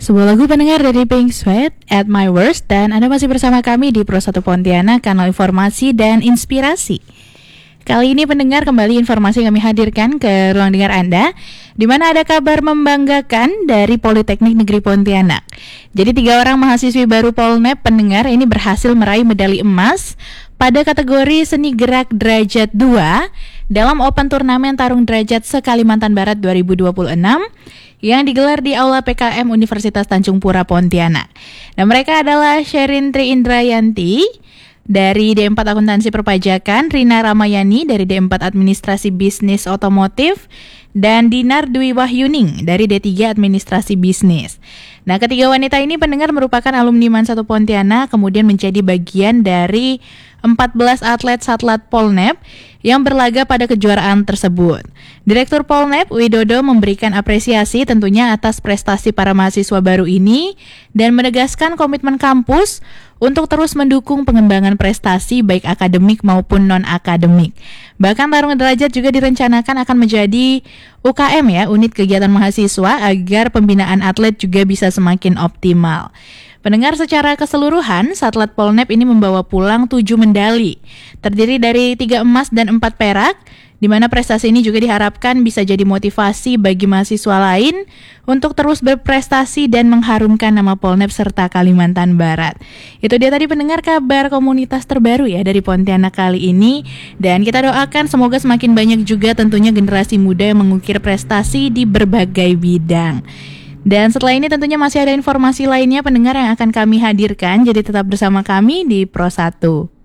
Sebuah lagu pendengar dari Pink Sweat, At My Worst, dan Anda masih bersama kami di Pro 1 Pontianak, kanal informasi dan inspirasi. Kali ini pendengar, kembali informasi kami hadirkan ke ruang dengar Anda, di mana ada kabar membanggakan dari Politeknik Negeri Pontianak. Jadi 3 orang mahasiswi baru Polnep pendengar ini berhasil meraih medali emas pada kategori seni gerak derajat 2 dalam Open Turnamen Tarung Derajat se-Kalimantan Barat 2026 yang digelar di Aula PKM Universitas Tanjung Pura Pontianak. Dan mereka adalah Sherin Tri Indrayanti dari D4 Akuntansi Perpajakan, Rina Ramayani dari D4 Administrasi Bisnis Otomotif, dan Dinar Dwi Wahyuning dari D3 Administrasi Bisnis. Nah, ketiga wanita ini pendengar merupakan alumni MAN 1 Pontianak, kemudian menjadi bagian dari 14 atlet Satlat Polnep yang berlaga pada kejuaraan tersebut. Direktur Polnep, Widodo, memberikan apresiasi tentunya atas prestasi para mahasiswa baru ini dan menegaskan komitmen kampus untuk terus mendukung pengembangan prestasi baik akademik maupun non-akademik. Bahkan tarung derajat juga direncanakan akan menjadi UKM ya, unit kegiatan mahasiswa, agar pembinaan atlet juga bisa semakin optimal. Pendengar, secara keseluruhan, Satlat Polnep ini membawa pulang 7 medali, terdiri dari 3 emas dan 4 perak, di mana prestasi ini juga diharapkan bisa jadi motivasi bagi mahasiswa lain untuk terus berprestasi dan mengharumkan nama Polnep serta Kalimantan Barat. Itu dia tadi pendengar kabar komunitas terbaru ya dari Pontianak kali ini, dan kita doakan semoga semakin banyak juga tentunya generasi muda yang mengukir prestasi di berbagai bidang. Dan setelah ini tentunya masih ada informasi lainnya pendengar yang akan kami hadirkan, jadi tetap bersama kami di Pro 1.